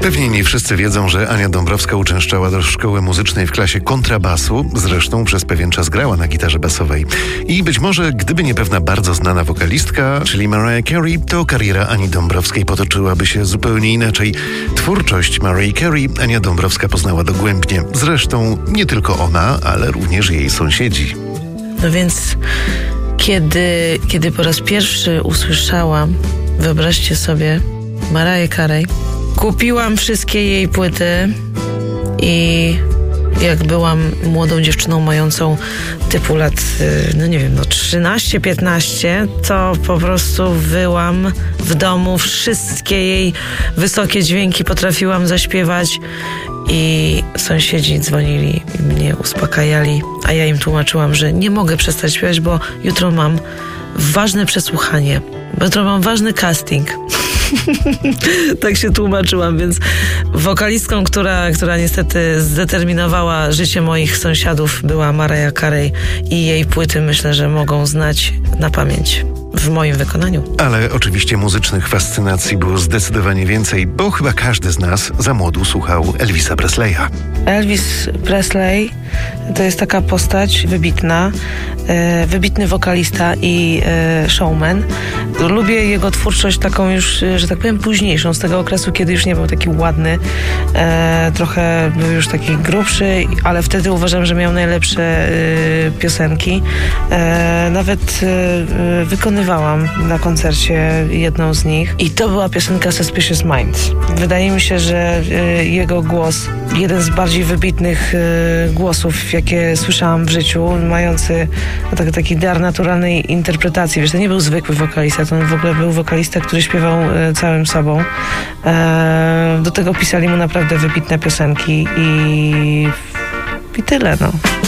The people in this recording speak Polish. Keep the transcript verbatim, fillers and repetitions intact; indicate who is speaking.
Speaker 1: Pewnie nie wszyscy wiedzą, że Ania Dąbrowska uczęszczała do szkoły muzycznej w klasie kontrabasu. Zresztą przez pewien czas grała na gitarze basowej. I być może, gdyby nie pewna bardzo znana wokalistka, czyli Mariah Carey, to kariera Ani Dąbrowskiej potoczyłaby się zupełnie inaczej. Twórczość Mariah Carey Ania Dąbrowska poznała dogłębnie. Zresztą nie tylko ona, ale również jej sąsiedzi.
Speaker 2: No więc kiedy, kiedy po raz pierwszy usłyszałam, wyobraźcie sobie, Mariah Carey, kupiłam wszystkie jej płyty i jak byłam młodą dziewczyną mającą typu lat, no nie wiem, no trzynaście piętnaście, to po prostu wyłam w domu, wszystkie jej wysokie dźwięki potrafiłam zaśpiewać i sąsiedzi dzwonili i mnie uspokajali, a ja im tłumaczyłam, że nie mogę przestać śpiewać, bo jutro mam ważne przesłuchanie, bo jutro mam ważny casting. Tak się tłumaczyłam, więc wokalistką, która, która niestety zdeterminowała życie moich sąsiadów, była Mariah Carey i jej płyty myślę, że mogą znać na pamięć w moim wykonaniu.
Speaker 1: Ale oczywiście muzycznych fascynacji było zdecydowanie więcej, bo chyba każdy z nas za młodu słuchał Elvisa Presleya.
Speaker 2: Elvis Presley to jest taka postać wybitna, e, wybitny wokalista i e, showman. Lubię jego twórczość taką już, że tak powiem, późniejszą, z tego okresu, kiedy już nie był taki ładny, e, trochę był już taki grubszy, ale wtedy uważam, że miał najlepsze e, piosenki. E, nawet e, wykonywałam na koncercie jedną z nich i to była piosenka Suspicious Minds. Wydaje mi się, że e, jego głos, jeden z bardziej wybitnych e, głosów, jakie słyszałam w życiu, mający no, tak, taki dar naturalnej interpretacji. Wiesz, to nie był zwykły wokalista, to on w ogóle był wokalista, który śpiewał e, całym sobą. E, do tego pisali mu naprawdę wybitne piosenki i, i tyle, no.